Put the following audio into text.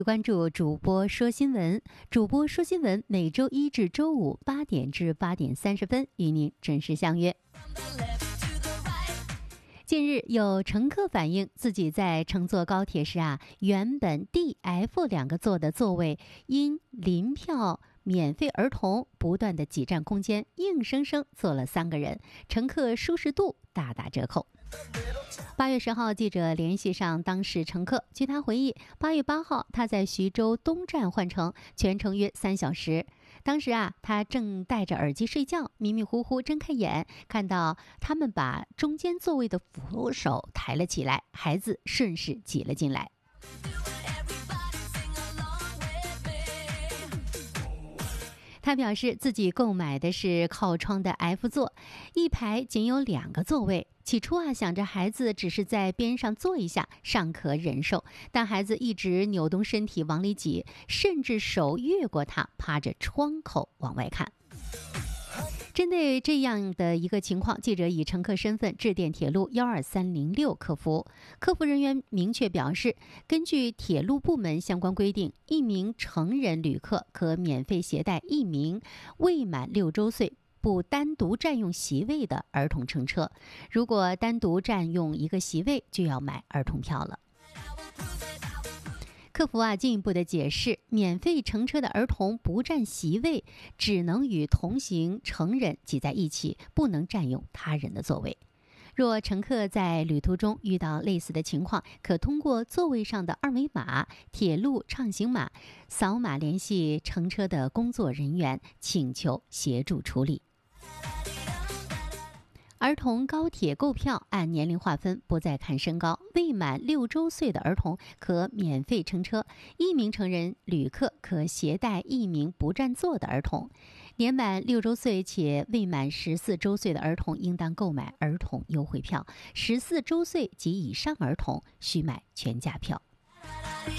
关注主播说新闻，主播说新闻每周一至周五8点至8点30分与您准时相约。近日有乘客反映，自己在乘坐高铁时原本 D、F 两个座的座位因临票免费儿童不断的挤占空间，硬生生坐了3个人，乘客舒适度大打折扣。8月10号，记者联系上当事乘客，据他回忆，8月8号他在徐州东站换乘，全程约3小时。当时他正戴着耳机睡觉，迷迷糊糊睁开眼，看到他们把中间座位的扶手抬了起来，孩子顺势挤了进来。他表示自己购买的是靠窗的 F 座，一排仅有2个座位。起初想着孩子只是在边上坐一下，尚可忍受，但孩子一直扭动身体往里挤，甚至手越过他，趴着窗口往外看。针对这样的一个情况，记者以乘客身份致电铁路12306客服，客服人员明确表示，根据铁路部门相关规定，1名成人旅客可免费携带1名未满6周岁不单独占用席位的儿童乘车，如果单独占用一个席位，就要买儿童票了。客服进一步的解释，免费乘车的儿童不占席位，只能与同行成人挤在一起，不能占用他人的座位。若乘客在旅途中遇到类似的情况，可通过座位上的2维码、铁路畅行码扫码联系乘车的工作人员，请求协助处理。儿童高铁购票按年龄划分，不再看身高，未满6周岁的儿童可免费乘车，1名成人旅客可携带1名不占座的儿童。年满6周岁且未满14周岁的儿童应当购买儿童优惠票，14周岁及以上儿童需买全价票。